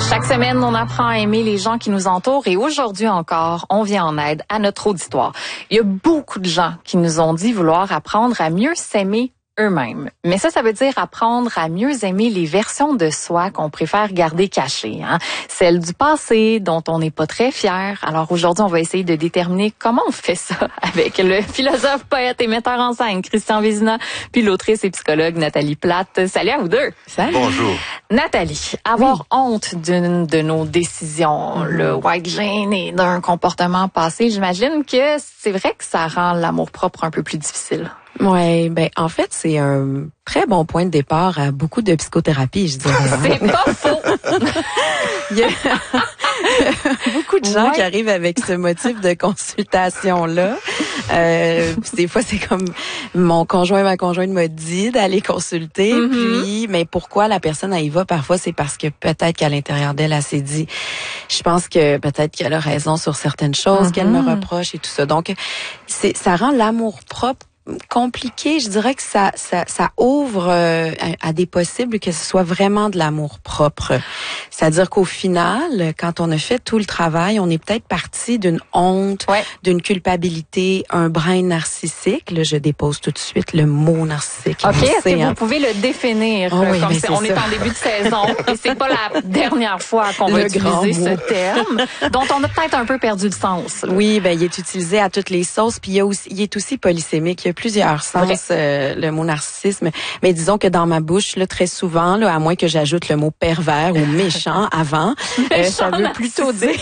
Chaque semaine, on apprend à aimer les gens qui nous entourent et aujourd'hui encore, on vient en aide à notre auditoire. Il y a beaucoup de gens qui nous ont dit vouloir apprendre à mieux s'aimer eux-mêmes. Mais ça veut dire apprendre à mieux aimer les versions de soi qu'on préfère garder cachées, hein? Celles du passé dont on n'est pas très fier. Alors aujourd'hui, on va essayer de déterminer comment on fait ça avec le philosophe, poète et metteur en scène Christian Vézina, puis l'autrice et psychologue Nathalie Plate. Salut à vous deux. Salut. Bonjour. Nathalie, avoir honte d'une de nos décisions, le white gene et d'un comportement passé, j'imagine que c'est vrai que ça rend l'amour-propre un peu plus difficile. Ouais, ben en fait, c'est un très bon point de départ à beaucoup de psychothérapie, je dirais. C'est pas faux. Il y a beaucoup de gens qui arrivent avec ce motif de consultation-là. Des fois, c'est comme ma conjointe m'a dit d'aller consulter. Puis, mais pourquoi la personne elle y va? Parfois, c'est parce que peut-être qu'à l'intérieur d'elle, elle s'est dit, je pense que peut-être qu'elle a raison sur certaines choses qu'elle me reproche et tout ça. Donc, ça rend l'amour propre compliqué. Je dirais que ça ouvre à des possibles que ce soit vraiment de l'amour propre. C'est-à-dire qu'au final, quand on a fait tout le travail, on est peut-être parti d'une honte, d'une culpabilité, un brin narcissique. Là, je dépose tout de suite le mot narcissique. OK, est-ce que vous pouvez le définir? Oui, comme c'est on est en début de saison et c'est pas la dernière fois qu'on va utiliser ce terme, dont on a peut-être un peu perdu le sens. Là. Oui, ben il est utilisé à toutes les sauces, puis il est aussi polysémique. Il y a plusieurs sens, le mot narcissisme. Mais disons que dans ma bouche, là, très souvent, là, à moins que j'ajoute le mot pervers ou méchant avant, ça veut plutôt dire...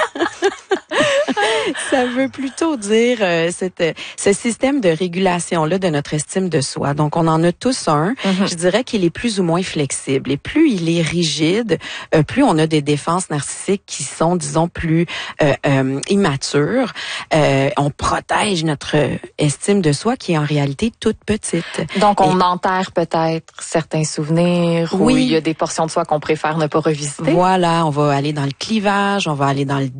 Ça veut plutôt dire ce système de régulation-là de notre estime de soi. Donc, on en a tous un. Je dirais qu'il est plus ou moins flexible. Et plus il est rigide, plus on a des défenses narcissiques qui sont, disons, plus immatures. On protège notre estime de soi qui est en réalité toute petite. Donc, on enterre peut-être certains souvenirs où il y a des portions de soi qu'on préfère ne pas revisiter. Voilà, on va aller dans le clivage, on va aller dans le